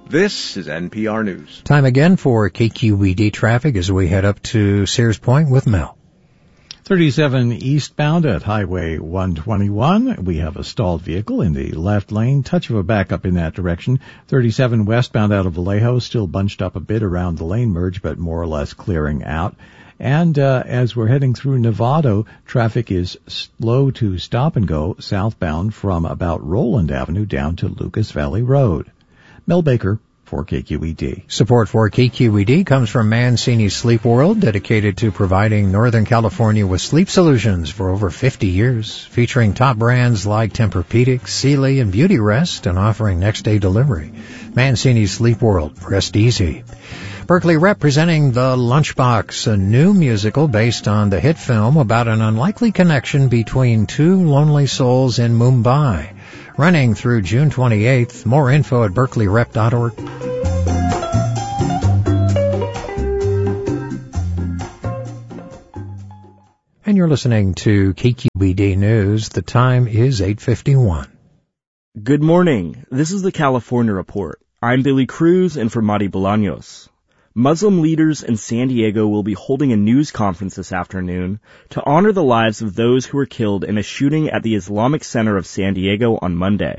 This is NPR News. Time again for KQED traffic as we head up to Sears Point with Mel. 37 eastbound at Highway 121. We have a stalled vehicle in the left lane. Touch of a backup in that direction. 37 westbound out of Vallejo, still bunched up a bit around the lane merge, but more or less clearing out. And as we're heading through Novato, traffic is slow to stop and go southbound from about Roland Avenue down to Lucas Valley Road. Mel Baker for KQED. Support for KQED comes from Mancini Sleep World, dedicated to providing Northern California with sleep solutions for over 50 years, featuring top brands like Tempur-Pedic, Sealy, and Beauty Rest, and offering next-day delivery. Mancini Sleep World. Rest easy. Berkeley Rep presenting The Lunchbox, a new musical based on the hit film about an unlikely connection between two lonely souls in Mumbai. Running through June 28th. More info at berkeleyrep.org. And you're listening to KQED News. The time is 8:51. Good morning. This is the California Report. I'm Billy Cruz and for Mari Bolaños. Muslim leaders in San Diego will be holding a news conference this afternoon to honor the lives of those who were killed in a shooting at the Islamic Center of San Diego on Monday.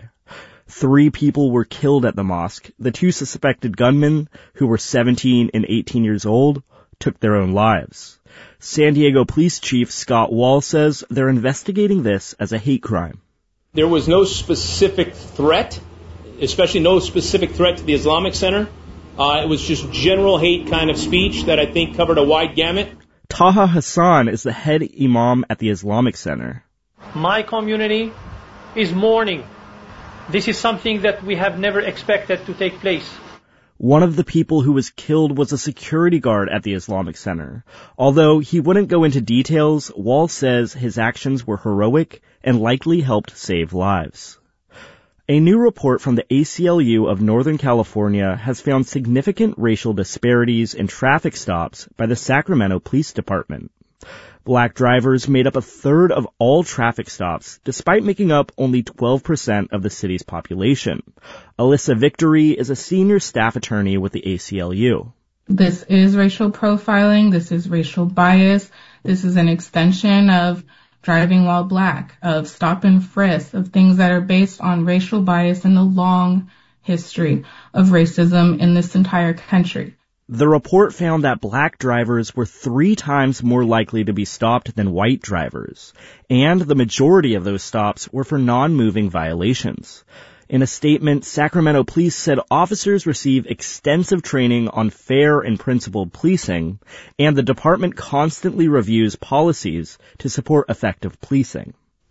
3 people were killed at the mosque. The 2 suspected gunmen, who were 17 and 18 years old, took their own lives. San Diego Police Chief Scott Wall says they're investigating this as a hate crime. There was no specific threat, especially no specific threat to the Islamic Center. It was just general hate kind of speech that I think covered a wide gamut. Taha Hassan is the head imam at the Islamic Center. My community is mourning. This is something that we have never expected to take place. One of the people who was killed was a security guard at the Islamic Center. Although he wouldn't go into details, Wall says his actions were heroic and likely helped save lives. A new report from the ACLU of Northern California has found significant racial disparities in traffic stops by the Sacramento Police Department. Black drivers made up a third of all traffic stops, despite making up only 12% of the city's population. Alyssa Victory is a senior staff attorney with the ACLU. This is racial profiling. This is racial bias. This is an extension of driving while black, of stop and frisk, of things that are based on racial bias and the long history of racism in this entire country. The report found that black drivers were 3 times more likely to be stopped than white drivers, and the majority of those stops were for non-moving violations. In a statement, Sacramento Police said officers receive extensive training on fair and principled policing, and the department constantly reviews policies to support effective policing.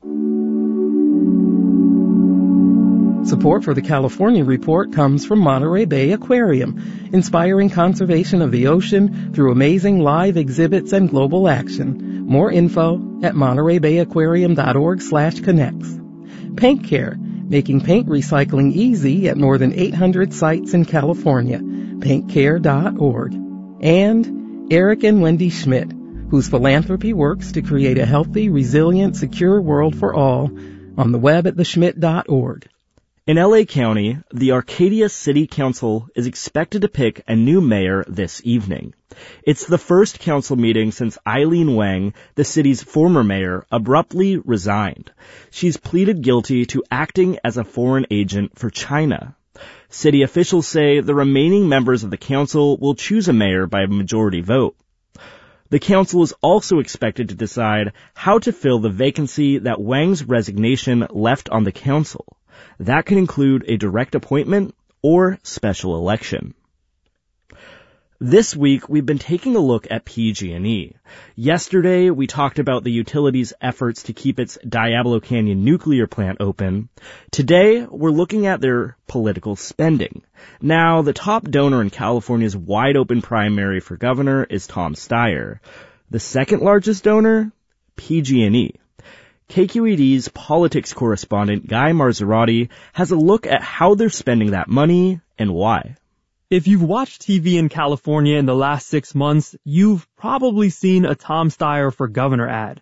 Support for the California Report comes from Monterey Bay Aquarium, inspiring conservation of the ocean through amazing live exhibits and global action. More info at montereybayaquarium.org/connects. Paint Care, making paint recycling easy at more than 800 sites in California. Paintcare.org. And Eric and Wendy Schmidt, whose philanthropy works to create a healthy, resilient, secure world for all, on the web at theschmidt.org. In LA County, the Arcadia City Council is expected to pick a new mayor this evening. It's the first council meeting since Eileen Wang, the city's former mayor, abruptly resigned. She's pleaded guilty to acting as a foreign agent for China. City officials say the remaining members of the council will choose a mayor by a majority vote. The council is also expected to decide how to fill the vacancy that Wang's resignation left on the council. That could include a direct appointment or special election. This week, we've been taking a look at PG&E. Yesterday, we talked about the utility's efforts to keep its Diablo Canyon nuclear plant open. Today, we're looking at their political spending. Now, the top donor in California's wide-open primary for governor is Tom Steyer. The second largest donor? PG&E. KQED's politics correspondent Guy Marzorati has a look at how they're spending that money and why. If you've watched TV in California in the last 6 months, you've probably seen a Tom Steyer for governor ad.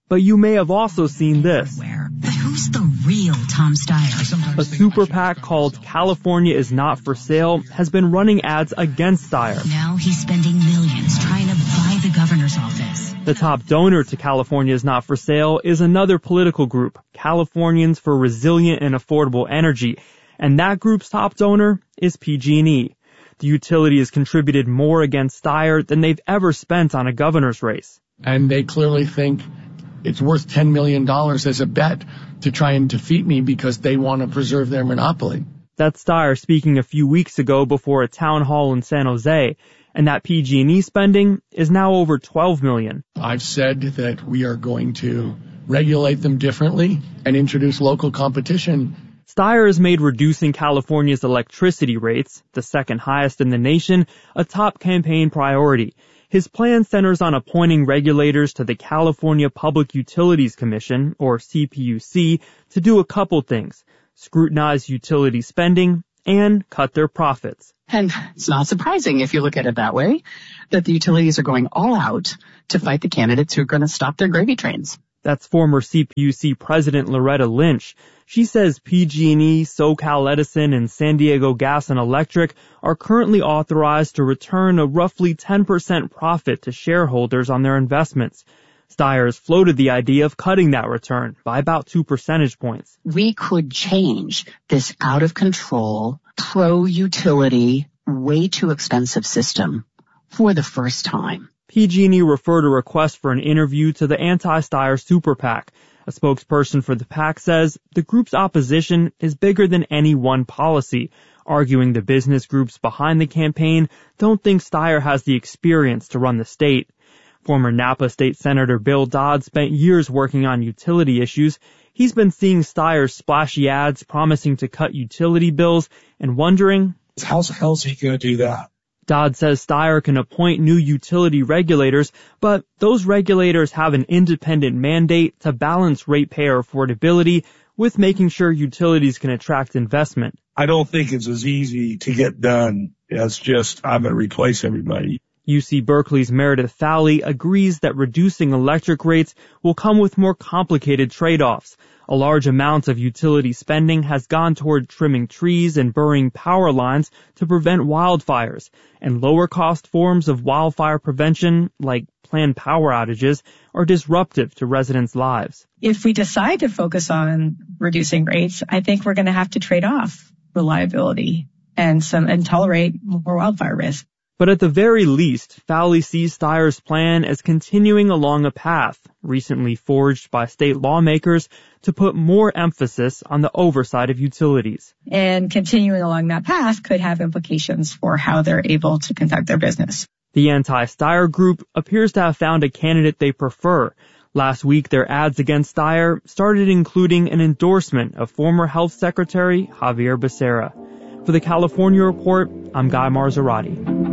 But you may have also seen this. But who's the real Tom Steyer? A super PAC called California is Not for Sale has been running ads against Steyer. Now he's spending millions trying to buy the governor's office. The top donor to California is Not for Sale is another political group, Californians for Resilient and Affordable Energy, and that group's top donor is PG&E. The utility has contributed more against Steyer than they've ever spent on a governor's race. And they clearly think it's worth $10 million as a bet to try and defeat me because they want to preserve their monopoly. That's Steyer speaking a few weeks ago before a town hall in San Jose, and that PG&E spending is now over $12 million. I've said that we are going to regulate them differently and introduce local competition. Steyer has made reducing California's electricity rates, the second highest in the nation, a top campaign priority. His plan centers on appointing regulators to the California Public Utilities Commission, or CPUC, to do a couple things: scrutinize utility spending and cut their profits. And it's not surprising, if you look at it that way, that the utilities are going all out to fight the candidates who are going to stop their gravy trains. That's former CPUC President Loretta Lynch. She says PG&E, SoCal Edison, and San Diego Gas and Electric are currently authorized to return a roughly 10% profit to shareholders on their investments. Steyer has floated the idea of cutting that return by about 2 percentage points. We could change this out-of-control, pro-utility, way too expensive system for the first time. PG&E referred a request for an interview to the anti-Steyer super PAC. A spokesperson for the PAC says the group's opposition is bigger than any one policy, arguing the business groups behind the campaign don't think Steyer has the experience to run the state. Former Napa State Senator Bill Dodd spent years working on utility issues. He's been seeing Steyer's splashy ads promising to cut utility bills and wondering, how the hell is he going to do that? Dodd says Steyer can appoint new utility regulators, but those regulators have an independent mandate to balance ratepayer affordability with making sure utilities can attract investment. I don't think it's as easy to get done as just, I'm going to replace everybody. UC Berkeley's Meredith Fowley agrees that reducing electric rates will come with more complicated trade-offs. A large amount of utility spending has gone toward trimming trees and burying power lines to prevent wildfires, and lower-cost forms of wildfire prevention, like planned power outages, are disruptive to residents' lives. If we decide to focus on reducing rates, I think we're going to have to trade off reliability and tolerate more wildfire risk. But at the very least, Fowley sees Steyer's plan as continuing along a path recently forged by state lawmakers to put more emphasis on the oversight of utilities. And continuing along that path could have implications for how they're able to conduct their business. The anti-Steyer group appears to have found a candidate they prefer. Last week, their ads against Steyer started including an endorsement of former Health Secretary Xavier Becerra. For the California Report, I'm Guy Marzorati.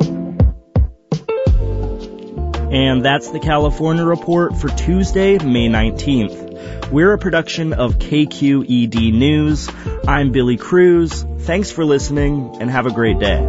And that's the California Report for Tuesday, May 19th. We're a production of KQED News. I'm Billy Cruz. Thanks for listening and have a great day.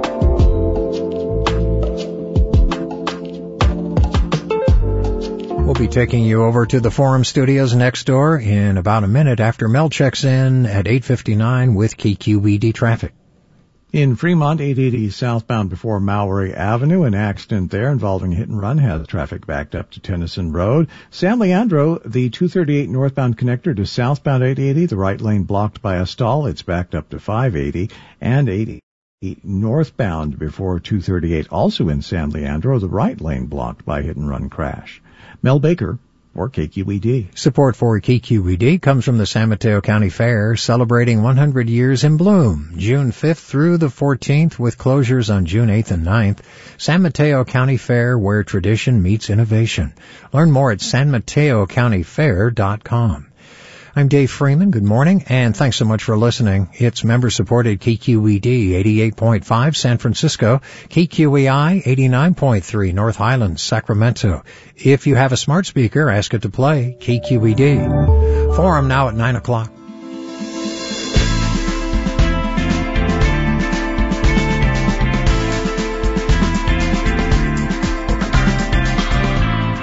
We'll be taking you over to the Forum Studios next door in about a minute after Mel checks in at 8:59 with KQED traffic. In Fremont, 880 southbound before Maury Avenue, an accident there involving hit and run has traffic backed up to Tennyson Road. San Leandro, the 238 northbound connector to southbound 880, the right lane blocked by a stall. It's backed up to 580 and 80. Northbound before 238, also in San Leandro, the right lane blocked by hit and run crash. Mel Baker for KQED. Support for KQED comes from the San Mateo County Fair, celebrating 100 years in bloom, June 5th through the 14th, with closures on June 8th and 9th. San Mateo County Fair, where tradition meets innovation. Learn more at sanmataocountyfair.com. I'm Dave Freeman. Good morning, and thanks so much for listening. It's member-supported KQED 88.5 San Francisco, KQEI 89.3 North Highlands, Sacramento. If you have a smart speaker, ask it to play KQED. Forum now at 9 o'clock.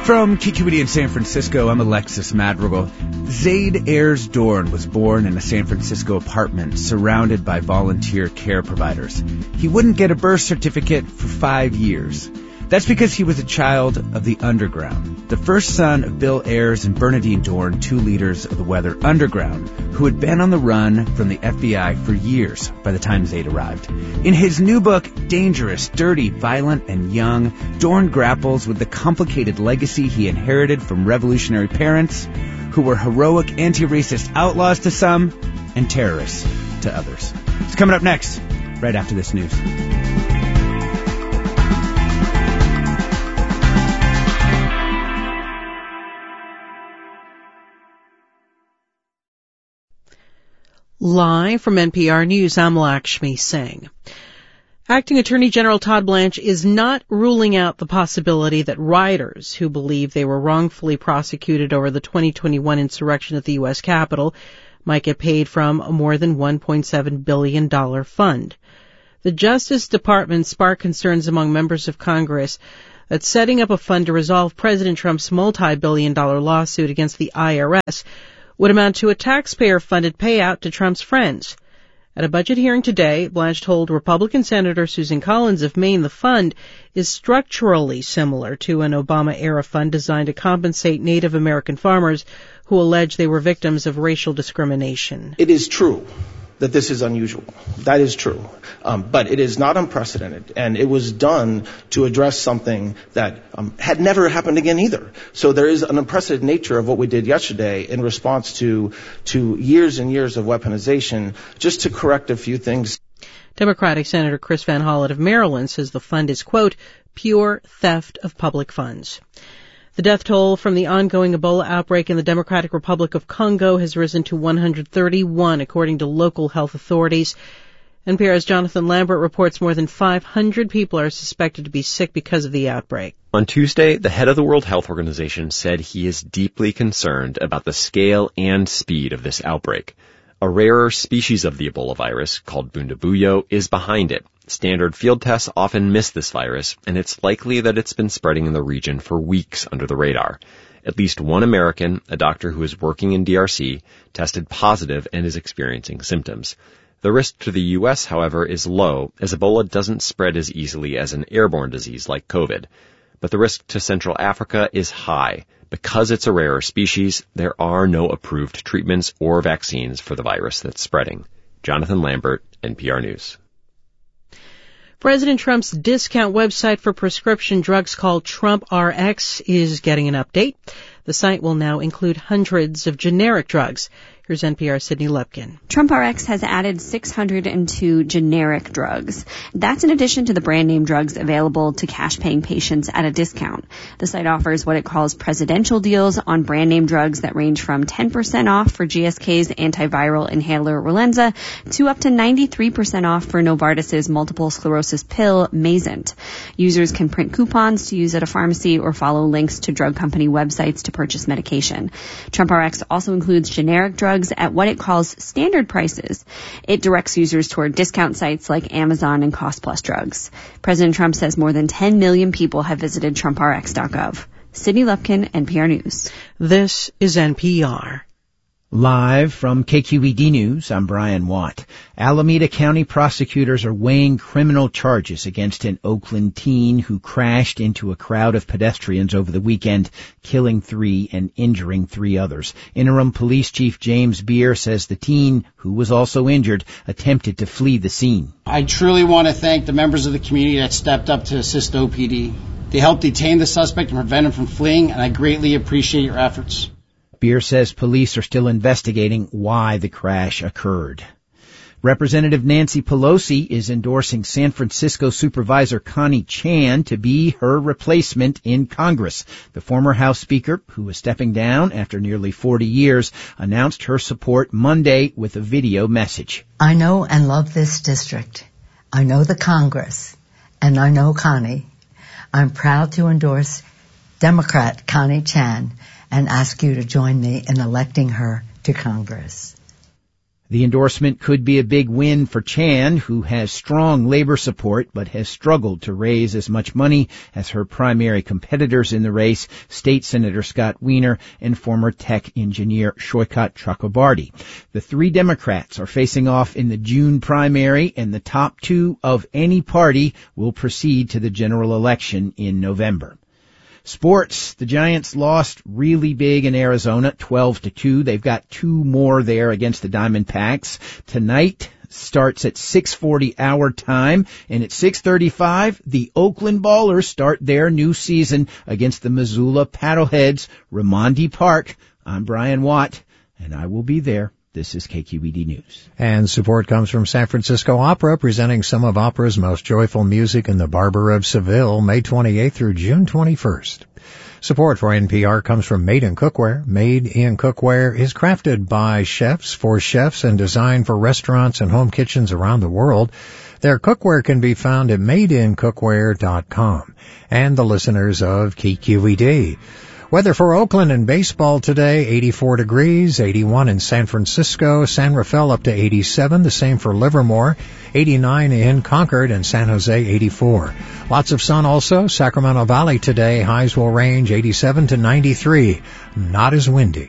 From KQED in San Francisco, I'm Alexis Madrigal. Zaid Ayers Dorn was born in a San Francisco apartment surrounded by volunteer care providers. He wouldn't get a birth certificate for 5 years. That's because he was a child of the underground, the first son of Bill Ayers and Bernadine Dorn, two leaders of the Weather Underground, who had been on the run from the FBI for years by the time Zaid arrived. In his new book, Dangerous, Dirty, Violent, and Young, Dorn grapples with the complicated legacy he inherited from revolutionary parents who were heroic anti-racist outlaws to some and terrorists to others. It's coming up next, right after this news. Live from NPR News, I'm Lakshmi Singh. Acting Attorney General Todd Blanche is not ruling out the possibility that rioters who believe they were wrongfully prosecuted over the 2021 insurrection at the U.S. Capitol might get paid from a more than $1.7 billion fund. The Justice Department sparked concerns among members of Congress that setting up a fund to resolve President Trump's multi-billion-dollar lawsuit against the IRS would amount to a taxpayer-funded payout to Trump's friends. At a budget hearing today, Blanche told Republican Senator Susan Collins of Maine the fund is structurally similar to an Obama-era fund designed to compensate Native American farmers who allege they were victims of racial discrimination. It is true that this is unusual. That is true. But it is not unprecedented, and it was done to address something that had never happened again either. So there is an unprecedented nature of what we did yesterday in response to years and years of weaponization, just to correct a few things. Democratic Senator Chris Van Hollen of Maryland says the fund is, quote, pure theft of public funds. The death toll from the ongoing Ebola outbreak in the Democratic Republic of Congo has risen to 131, according to local health authorities. NPR's Jonathan Lambert reports more than 500 people are suspected to be sick because of the outbreak. On Tuesday, the head of the World Health Organization said he is deeply concerned about the scale and speed of this outbreak. A rarer species of the Ebola virus, called Bundibugyo, is behind it. Standard field tests often miss this virus, and it's likely that it's been spreading in the region for weeks under the radar. At least one American, a doctor who is working in DRC, tested positive and is experiencing symptoms. The risk to the U.S., however, is low, as Ebola doesn't spread as easily as an airborne disease like COVID. But the risk to Central Africa is high. Because it's a rarer species, there are no approved treatments or vaccines for the virus that's spreading. Jonathan Lambert, NPR News. President Trump's discount website for prescription drugs called TrumpRx is getting an update. The site will now include hundreds of generic drugs. Here's NPR's Sydney Lepkin. TrumpRx has added 602 generic drugs. That's in addition to the brand name drugs available to cash-paying patients at a discount. The site offers what it calls presidential deals on brand name drugs that range from 10% off for GSK's antiviral inhaler Relenza to up to 93% off for Novartis's multiple sclerosis pill Mayzent. Users can print coupons to use at a pharmacy or follow links to drug company websites to purchase medication. TrumpRx also includes generic drugs at what it calls standard prices. It directs users toward discount sites like Amazon and Cost Plus Drugs. President Trump says more than 10 million people have visited TrumpRx.gov. Sydney Lepkin, NPR News. This is NPR. Live from KQED News, I'm Brian Watt. Alameda County prosecutors are weighing criminal charges against an Oakland teen who crashed into a crowd of pedestrians over the weekend, killing 3 and injuring 3 others. Interim Police Chief James Beer says the teen, who was also injured, attempted to flee the scene. I truly want to thank the members of the community that stepped up to assist OPD. They helped detain the suspect and prevent him from fleeing, and I greatly appreciate your efforts. Beer says police are still investigating why the crash occurred. Representative Nancy Pelosi is endorsing San Francisco Supervisor Connie Chan to be her replacement in Congress. The former House Speaker, who is stepping down after nearly 40 years, announced her support Monday with a video message. I know and love this district. I know the Congress, and I know Connie. I'm proud to endorse Democrat Connie Chan and ask you to join me in electing her to Congress. The endorsement could be a big win for Chan, who has strong labor support but has struggled to raise as much money as her primary competitors in the race, State Senator Scott Wiener and former tech engineer Shoykat Chakrabarti. The three Democrats are facing off in the June primary, and the top two of any party will proceed to the general election in November. Sports, the Giants lost really big in Arizona, 12-2. They've got two more there against the Diamondbacks. Tonight starts at 6:40 our time, and at 6:35, the Oakland Ballers start their new season against the Missoula Paddleheads, Raimondi Park. I'm Brian Watt, and I will be there. This is KQED News. And support comes from San Francisco Opera, presenting some of opera's most joyful music in the Barber of Seville, May 28th through June 21st. Support for NPR comes from Made in Cookware. Made in Cookware is crafted by chefs for chefs and designed for restaurants and home kitchens around the world. Their cookware can be found at madeincookware.com. And the listeners of KQED. Weather for Oakland and baseball today, 84 degrees, 81 in San Francisco, San Rafael up to 87, the same for Livermore, 89 in Concord, and San Jose, 84. Lots of sun also, Sacramento Valley today, highs will range 87 to 93, not as windy.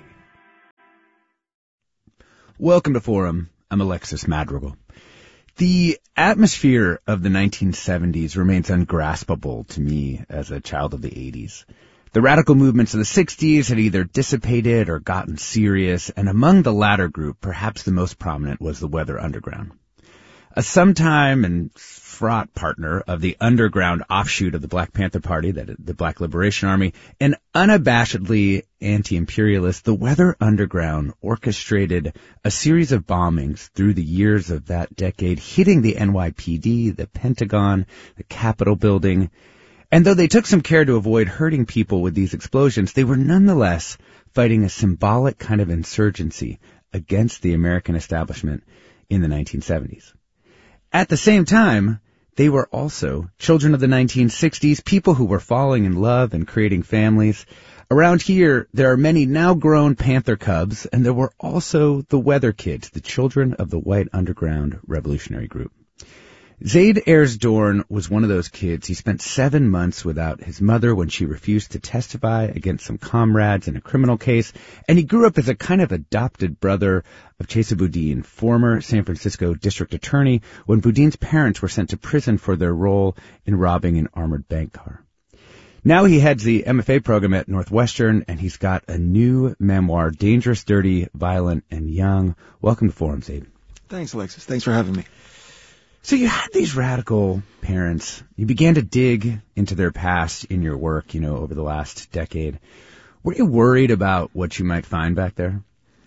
Welcome to Forum. I'm Alexis Madrigal. The atmosphere of the 1970s remains ungraspable to me as a child of the 80s. The radical movements of the 60s had either dissipated or gotten serious, and among the latter group, perhaps the most prominent was the Weather Underground. A sometime and fraught partner of the underground offshoot of the Black Panther Party, the Black Liberation Army, and unabashedly anti-imperialist, the Weather Underground orchestrated a series of bombings through the years of that decade, hitting the NYPD, the Pentagon, the Capitol building. And though they took some care to avoid hurting people with these explosions, they were nonetheless fighting a symbolic kind of insurgency against the American establishment in the 1970s. At the same time, they were also children of the 1960s, people who were falling in love and creating families. Around here, there are many now grown Panther Cubs, and there were also the Weather Kids, the children of the White Underground Revolutionary Group. Zaid Ayers Dorn was one of those kids. He spent 7 months without his mother when she refused to testify against some comrades in a criminal case, and he grew up as a kind of adopted brother of Chesa Boudin, former San Francisco district attorney, when Boudin's parents were sent to prison for their role in robbing an armored bank car. Now he heads the MFA program at Northwestern, and he's got a new memoir, Dangerous, Dirty, Violent, and Young. Welcome to Forum, Zaid. Thanks, Alexis. Thanks for having me. So you had these radical parents. You began to dig into their past in your work, over the last decade. Were you worried about what you might find back there?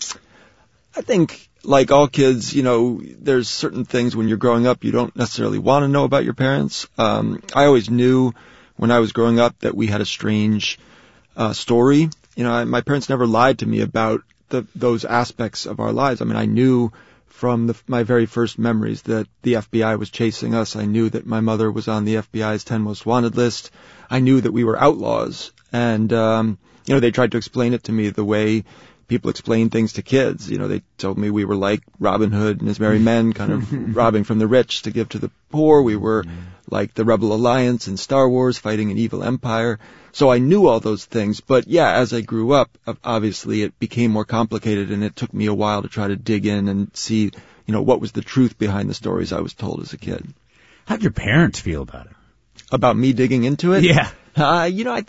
I think, like all kids, there's certain things when you're growing up you don't necessarily want to know about your parents. I always knew when I was growing up that we had a strange story. My parents never lied to me about those aspects of our lives. I mean, I knew from my very first memories that the FBI was chasing us. I knew that my mother was on the FBI's 10 most wanted list. I knew that we were outlaws. And, they tried to explain it to me the way people explain things to kids. They told me we were like Robin Hood and his merry men, kind of robbing from the rich to give to the poor. We were like the Rebel Alliance in Star Wars, fighting an evil empire. So I knew all those things. But yeah, as I grew up, obviously it became more complicated, and it took me a while to try to dig in and see, what was the truth behind the stories I was told as a kid. How'd your parents feel about it? About me digging into it? Yeah. I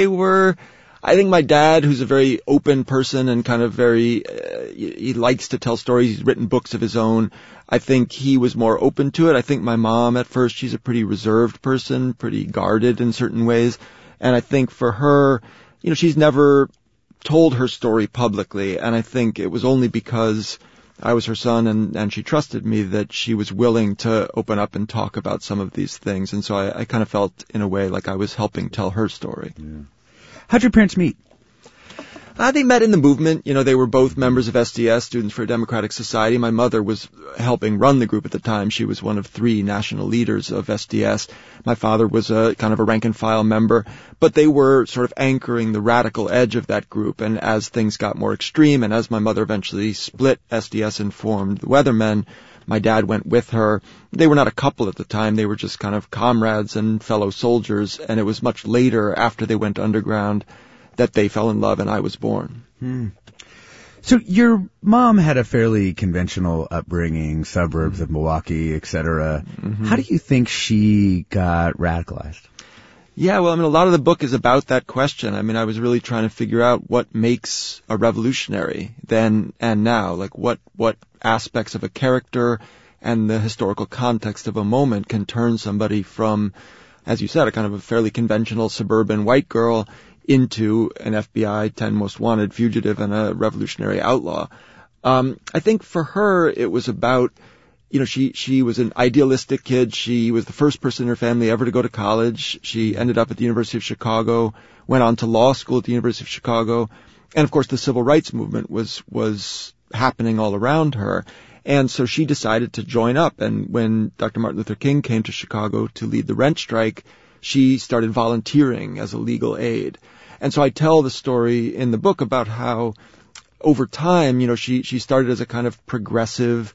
think my dad, who's a very open person and kind of very, he likes to tell stories. He's written books of his own. I think he was more open to it. I think my mom, at first, she's a pretty reserved person, pretty guarded in certain ways. And I think for her, she's never told her story publicly. And I think it was only because I was her son and she trusted me that she was willing to open up and talk about some of these things. And so I kind of felt in a way like I was helping tell her story. Yeah. How'd your parents meet? They met in the movement. They were both members of SDS, Students for a Democratic Society. My mother was helping run the group at the time. She was one of 3 national leaders of SDS. My father was a kind of a rank and file member, but they were sort of anchoring the radical edge of that group. And as things got more extreme, and as my mother eventually split SDS and formed the Weathermen, my dad went with her. They were not a couple at the time. They were just kind of comrades and fellow soldiers. And it was much later, after they went underground, that they fell in love and I was born. So your mom had a fairly conventional upbringing, suburbs of Milwaukee, etc. How do you think she got radicalized? Yeah, well, a lot of the book is about that question. I was really trying to figure out what makes a revolutionary then and now. Like what aspects of a character and the historical context of a moment can turn somebody from, as you said, a kind of a fairly conventional suburban white girl into an FBI 10 most wanted fugitive and a revolutionary outlaw. I think for her it was about, she was an idealistic kid. She was the first person in her family ever to go to college. She ended up at the University of Chicago, went on to law school at the University of Chicago, and of course the civil rights movement was happening all around her. And so she decided to join up, and when Dr. Martin Luther King came to Chicago to lead the rent strike, she started volunteering as a legal aid. And so I tell the story in the book about how over time, she started as a kind of progressive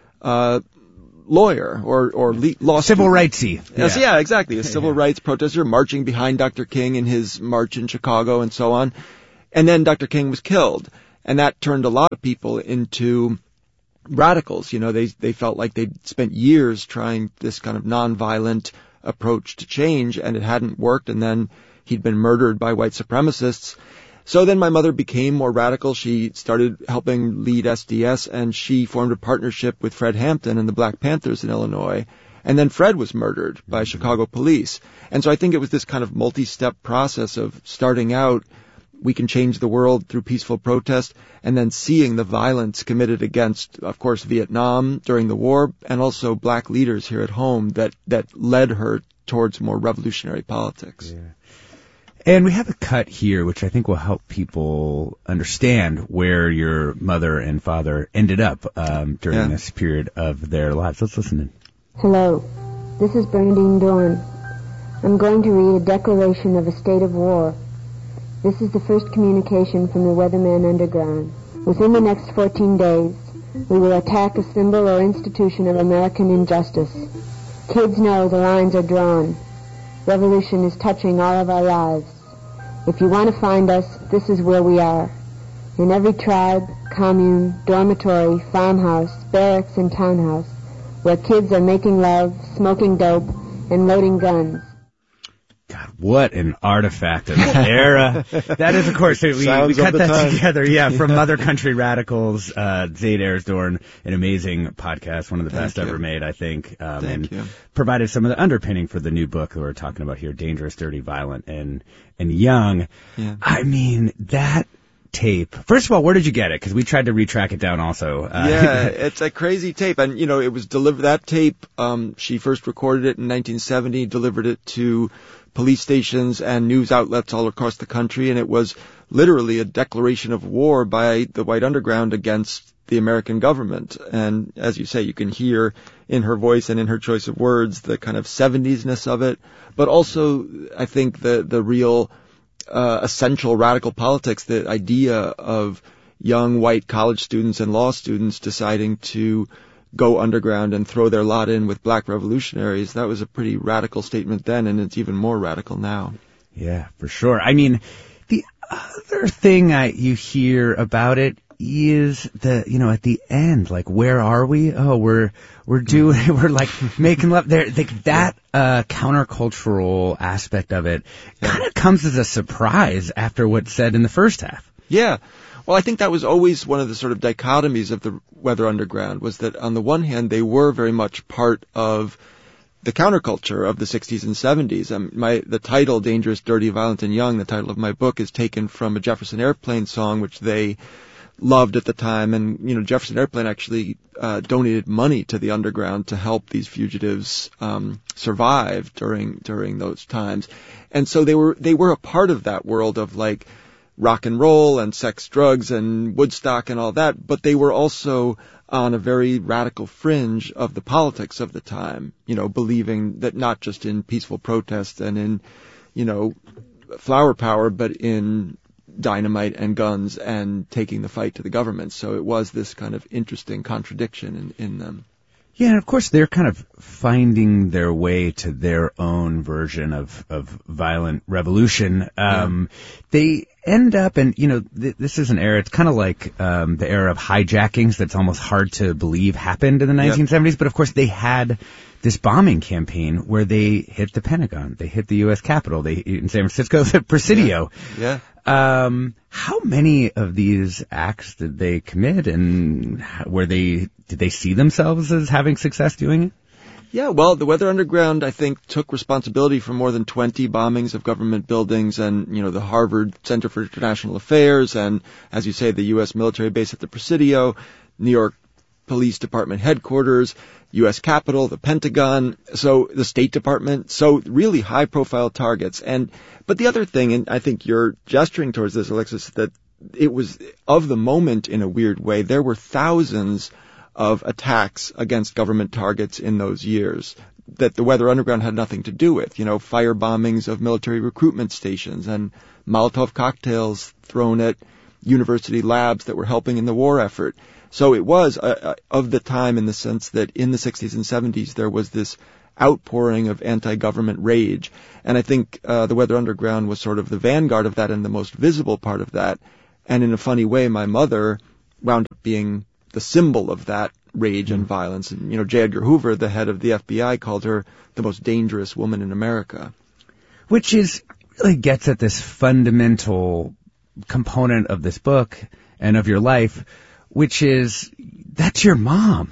lawyer or law civil rightsy. Yeah, exactly. A civil rights protester marching behind Dr. King in his march in Chicago and so on. And then Dr. King was killed. And that turned a lot of people into radicals. They felt like they'd spent years trying this kind of nonviolent approach to change, and it hadn't worked, and then he'd been murdered by white supremacists. So then my mother became more radical. She started helping lead SDS, and she formed a partnership with Fred Hampton and the Black Panthers in Illinois. And then Fred was murdered by Chicago police. And so I think it was this kind of multi-step process of starting out, we can change the world through peaceful protest, and then seeing the violence committed against, of course, Vietnam during the war, and also black leaders here at home that led her towards more revolutionary politics. Yeah. And we have a cut here, which I think will help people understand where your mother and father ended up during this period of their lives. Let's listen in. Hello, this is Bernadine Dorn. I'm going to read a declaration of a state of war. This is the first communication from the Weatherman Underground. Within the next 14 days, we will attack a symbol or institution of American injustice. Kids know the lines are drawn. Revolution is touching all of our lives. If you want to find us, this is where we are. In every tribe, commune, dormitory, farmhouse, barracks, and townhouse, where kids are making love, smoking dope, and loading guns. God, what an artifact of the era. That is, of course, we cut that together, from Mother Country Radicals, Zaid Ersdorn, an amazing podcast, one of the best ever made, I think. Thank you. Provided some of the underpinning for the new book that we're talking about here, Dangerous, Dirty, Violent, and Young. Yeah. That tape. First of all, where did you get it? Because we tried to retrack it down also. It's a crazy tape. And, it was delivered, that tape, she first recorded it in 1970, delivered it to police stations and news outlets all across the country, and it was literally a declaration of war by the white underground against the American government. And as you say, you can hear in her voice and in her choice of words the kind of 70s-ness of it, but also I think the real essential radical politics, the idea of young white college students and law students deciding to go underground and throw their lot in with black revolutionaries. That was a pretty radical statement then, and it's even more radical now. Yeah, for sure. The other thing you hear about it is at the end, like, where are we? Oh, we're like making love there. That countercultural aspect of it kind of comes as a surprise after what's said in the first half. Yeah. Well, I think that was always one of the sort of dichotomies of the Weather Underground, was that on the one hand, they were very much part of the counterculture of the 60s and 70s. The title, Dangerous, Dirty, Violent, and Young, the title of my book, is taken from a Jefferson Airplane song, which they loved at the time. And, Jefferson Airplane actually donated money to the underground to help these fugitives survive during those times. And so they were a part of that world of, like, rock and roll and sex, drugs and Woodstock and all that, but they were also on a very radical fringe of the politics of the time, believing that not just in peaceful protest and in, flower power, but in dynamite and guns and taking the fight to the government. So it was this kind of interesting contradiction in them. Yeah, and of course they're kind of finding their way to their own version of violent revolution. They end up, and this is an era, it's kind of like the era of hijackings that's almost hard to believe happened in the 1970s, but of course they had this bombing campaign where they hit the Pentagon, they hit the U.S. Capitol, they in San Francisco, the Presidio. Yeah. How many of these acts did they commit, and did they see themselves as having success doing it? Yeah, well, the Weather Underground, I think, took responsibility for more than 20 bombings of government buildings and, the Harvard Center for International Affairs and, as you say, the U.S. military base at the Presidio, New York Police Department headquarters, U.S. Capitol, the Pentagon, so the State Department, so really high-profile targets. But the other thing, and I think you're gesturing towards this, Alexis, that it was of the moment in a weird way. There were thousands of attacks against government targets in those years that the Weather Underground had nothing to do with. Fire bombings of military recruitment stations and Molotov cocktails thrown at university labs that were helping in the war effort. So it was of the time in the sense that in the 60s and 70s there was this outpouring of anti-government rage. And I think the Weather Underground was sort of the vanguard of that and the most visible part of that. And in a funny way, my mother wound up being the symbol of that rage and violence. And, J. Edgar Hoover, the head of the FBI, called her the most dangerous woman in America. Which really gets at this fundamental component of this book and of your life, which is, that's your mom,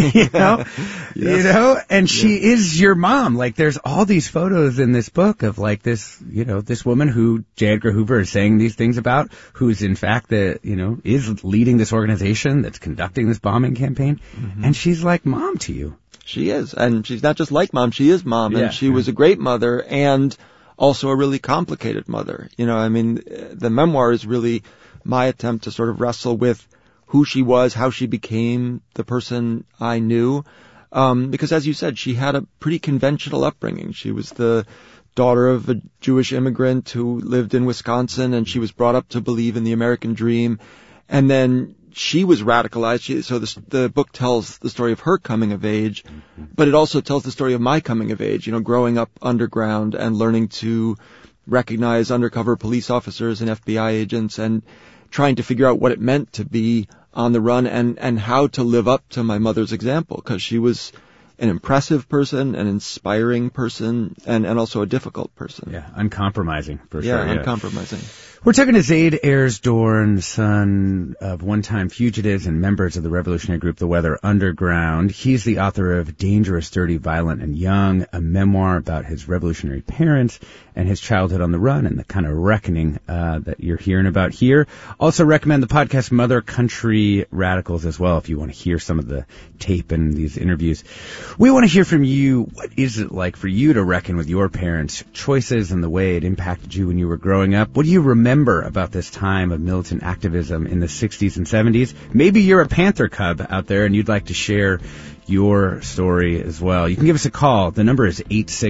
and she is your mom. Like, there's all these photos in this book of this, this woman who J. Edgar Hoover is saying these things about, who's in fact is leading this organization that's conducting this bombing campaign. Mm-hmm. And she's like mom to you. She is. And she's not just like mom, she is mom. And she was a great mother and also a really complicated mother. The memoir is really my attempt to sort of wrestle with who she was, how she became the person I knew. Because as you said, she had a pretty conventional upbringing. She was the daughter of a Jewish immigrant who lived in Wisconsin, and she was brought up to believe in the American dream. And then she was radicalized. So the book tells the story of her coming of age, but it also tells the story of my coming of age, growing up underground and learning to recognize undercover police officers and FBI agents and trying to figure out what it meant to be on the run and how to live up to my mother's example, because she was an impressive person, an inspiring person, and also a difficult person. Yeah, uncompromising, for sure. Yeah, uncompromising. We're talking to Zaid Ayers Dorn, son of one-time fugitives and members of the revolutionary group The Weather Underground. He's the author of Dangerous, Dirty, Violent, and Young, a memoir about his revolutionary parents and his childhood on the run and the kind of reckoning that you're hearing about here. Also recommend the podcast Mother Country Radicals as well if you want to hear some of the tape and these interviews. We want to hear from you. What is it like for you to reckon with your parents' choices and the way it impacted you when you were growing up? What do you remember about this time of militant activism in the 60s and 70s? Maybe you're a Panther Cub out there and you'd like to share your story as well. You can give us a call. The number is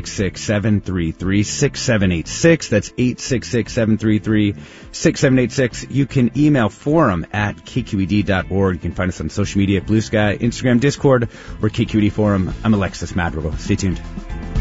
866-733-6786. That's 866-733-6786. You can email forum@kqed.org. You can find us on social media at Blue Sky, Instagram, Discord, or KQED Forum. I'm Alexis Madrigal. Stay tuned.